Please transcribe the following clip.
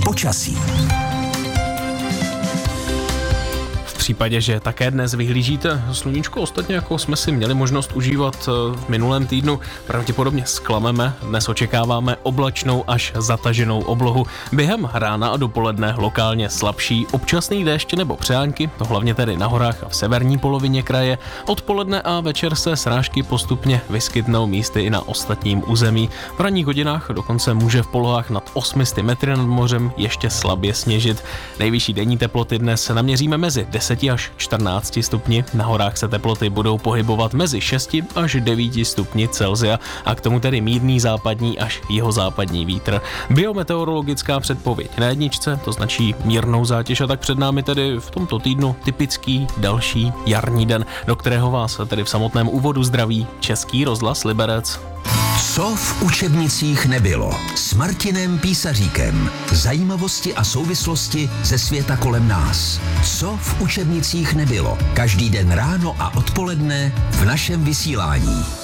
Počasí. V případě, že také dnes vyhlížíte sluníčko, ostatně jako jsme si měli možnost užívat v minulém týdnu, pravděpodobně zklameme. Dnes očekáváme oblačnou až zataženou oblohu. Během rána a dopoledne lokálně slabší občasný déšť nebo přeháňky, to hlavně tedy na horách a v severní polovině kraje. Odpoledne a večer se srážky postupně vyskytnou místy i na ostatním území. V ranních hodinách dokonce může v polohách nad 800 metry nad mořem ještě slabě sněžit. Nejvyšší denní teploty dnes naměříme mezi 10 až 14 stupni. Na horách se teploty budou pohybovat mezi 6 až 9 stupni Celsia a k tomu tedy mírný západní až jihozápadní vítr. Biometeorologická předpověď na jedničce, to značí mírnou zátěž, a tak před námi tedy v tomto týdnu typický další jarní den, do kterého vás tedy v samotném úvodu zdraví Český rozhlas Liberec. Co v učebnicích nebylo? S Martinem Písaříkem. Zajímavosti a souvislosti ze světa kolem nás. Co v učebnicích nebylo? Každý den ráno a odpoledne v našem vysílání.